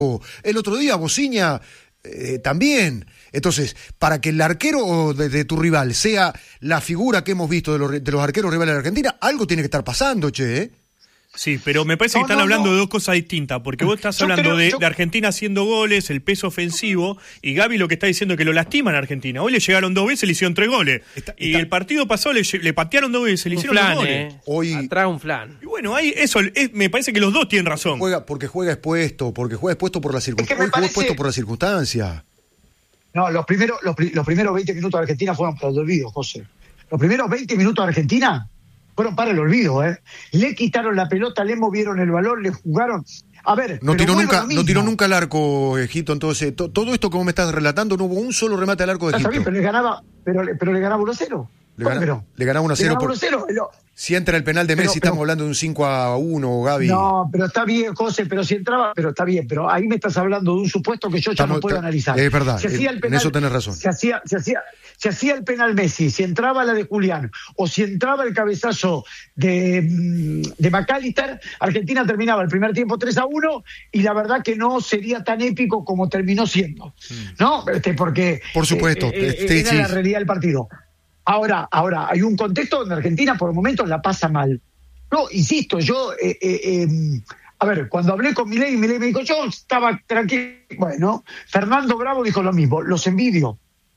El otro día, Bociña también. Entonces, para que el arquero de tu rival sea la figura que hemos visto de los arqueros rivales de Argentina, algo tiene que estar pasando, che, Sí, pero me parece que están hablando de dos cosas distintas, porque vos estás hablando de Argentina haciendo goles, el peso ofensivo, y Gaby lo que está diciendo es que lo lastiman a Argentina. Hoy le llegaron 2 veces, le hicieron 3 goles. Y el partido pasado le patearon 2 veces, le hicieron 2 goles. Hoy atrás un flan. Y bueno, ahí me parece que los dos tienen razón. Porque juega expuesto por la circunstancia. No, los primeros 20 minutos de Argentina fueron para el olvido, José. Los primeros 20 minutos de Argentina fueron para el olvido, ¿eh? Le quitaron la pelota, le movieron el balón, le jugaron. A ver, no tiró nunca al arco, Egito. Entonces, todo esto que vos me estás relatando, no hubo un solo remate al arco de Egipto. Está bien, pero le ganaba 1-0. Le ganaba 1-0. Si entra el penal de Messi, estamos hablando de un 5-1, Gaby. No, pero está bien, José, pero si entraba, pero está bien, pero ahí me estás hablando de un supuesto que yo ya no puedo analizar. Es verdad, en eso tenés razón. Se hacía el penal Messi, si entraba la de Julián, o si entraba el cabezazo de McAllister, Argentina terminaba el primer tiempo 3-1, y la verdad que no sería tan épico como terminó siendo, ¿no? Porque por supuesto, era la realidad del partido. Ahora, hay un contexto donde Argentina por momentos la pasa mal. No, insisto, yo, a ver, cuando hablé con Milei me dijo, yo estaba tranquilo. Bueno, Fernando Bravo dijo lo mismo, los envidio.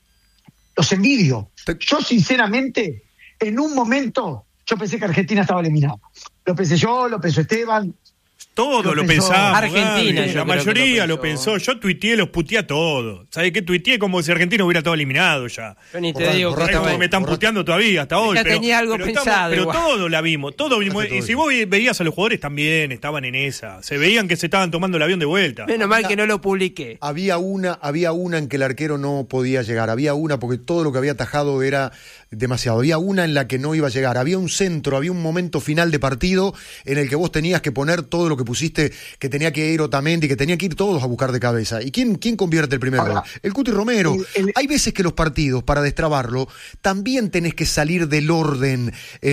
Yo, sinceramente, en un momento, yo pensé que Argentina estaba eliminada. Lo pensé yo, lo pensó Esteban. Todo lo pensaba. Argentina, la mayoría lo pensó. Yo tuiteé, los puteé a todos. ¿Sabes qué? Tuiteé como si Argentina hubiera todo eliminado ya. Yo ni te digo que me están puteando todavía hasta hoy. Ya tenía algo pensado. Pero todo la vimos. Y si vos veías a los jugadores también estaban en esa. Se veían que se estaban tomando el avión de vuelta. Menos mal que no lo publiqué. Había una en que el arquero no podía llegar. Había una porque todo lo que había atajado era demasiado. Había una en la que no iba a llegar. Había un centro, había un momento final de partido en el que vos tenías que poner todo lo que pusiste, que tenía que ir Otamendi, que tenía que ir todos a buscar de cabeza. ¿Y quién convierte el primer gol? El Cuti Romero. Hay veces que los partidos, para destrabarlo, también tenés que salir del orden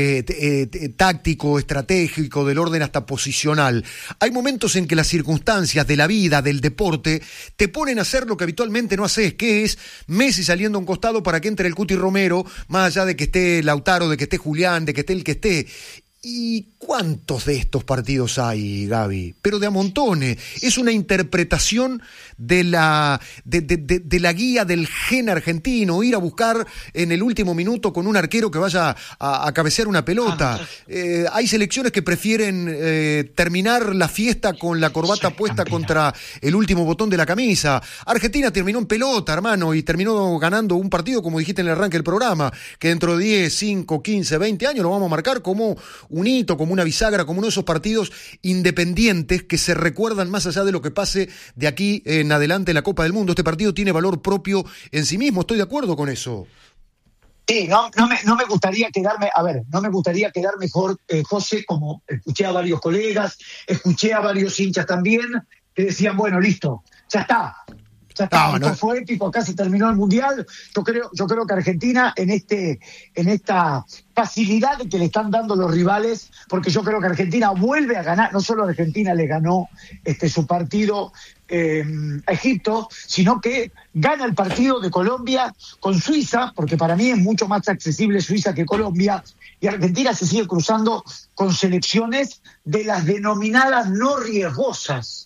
táctico, estratégico, del orden hasta posicional. Hay momentos en que las circunstancias de la vida, del deporte, te ponen a hacer lo que habitualmente no haces, que es Messi saliendo a un costado para que entre el Cuti Romero, más allá de que esté Lautaro, de que esté Julián, de que esté el que esté. ¿Y cuántos de estos partidos hay, Gaby? Pero de a montones. Es una interpretación de la guía del gen argentino, ir a buscar en el último minuto con un arquero que vaya a cabecear una pelota. Hay selecciones que prefieren terminar la fiesta con la corbata puesta contra el último botón de la camisa. Argentina terminó en pelota, hermano, y terminó ganando un partido, como dijiste en el arranque del programa, que dentro de 10, 5, 15, 20 años lo vamos a marcar como un hito, como una bisagra, como uno de esos partidos independientes que se recuerdan más allá de lo que pase de aquí en adelante en la Copa del Mundo. Este partido tiene valor propio en sí mismo, estoy de acuerdo con eso. Sí, no me gustaría quedarme, no me gustaría quedar mejor, José, como escuché a varios colegas, escuché a varios hinchas también, que decían, bueno, listo, ya está. Esto fue épico, acá se terminó el Mundial. Yo creo que Argentina en esta facilidad que le están dando los rivales, porque yo creo que Argentina vuelve a ganar, no solo Argentina le ganó su partido a Egipto, sino que gana el partido de Colombia con Suiza, porque para mí es mucho más accesible Suiza que Colombia, y Argentina se sigue cruzando con selecciones de las denominadas no riesgosas.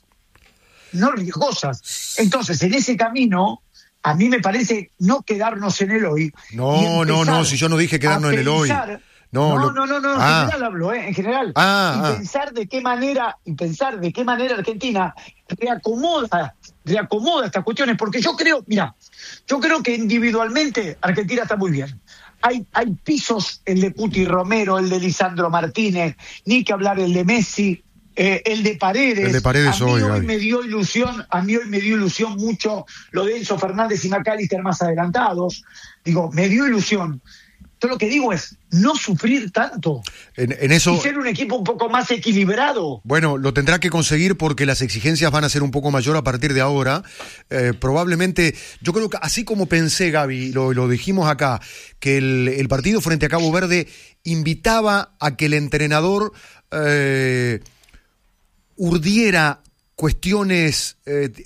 Entonces, en ese camino, a mí me parece no quedarnos en el hoy. No, si yo no dije quedarnos en el hoy. No, en general hablo, en general. Y pensar de qué manera Argentina reacomoda estas cuestiones, porque yo creo que individualmente Argentina está muy bien. Hay pisos, el de Cuti Romero, el de Lisandro Martínez, ni que hablar el de Messi. El de Paredes a mí hoy me dio ilusión mucho lo de Enzo Fernández y McAllister más adelantados. Me dio ilusión. Yo lo que digo es no sufrir tanto en eso, y ser un equipo un poco más equilibrado. Bueno, lo tendrá que conseguir porque las exigencias van a ser un poco mayor a partir de ahora. Probablemente, yo creo que así como pensé, Gaby, lo dijimos acá, que el partido frente a Cabo Verde invitaba a que el entrenador urdiera cuestiones